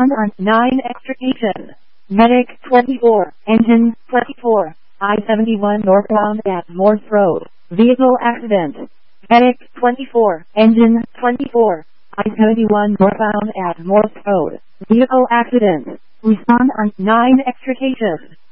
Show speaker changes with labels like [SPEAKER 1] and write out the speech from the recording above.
[SPEAKER 1] Respond on 9 extrication. Medic 24, engine 24, I-71 northbound at Morse Road. Vehicle accident. Medic 24, engine 24, I-71 northbound at Morse Road. Vehicle accident. Respond on 9 extrication.